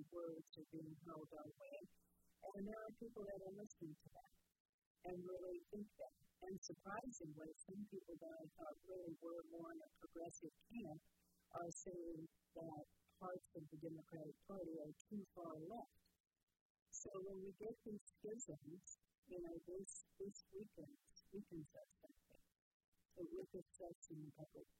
words are being held our way. And there are people that are listening to that and really think that. And surprisingly, some people that I thought really were more in a progressive camp are saying that parts of the Democratic Party are too far left. So when we get these schisms, this weakens us, I think. It weakens us in the public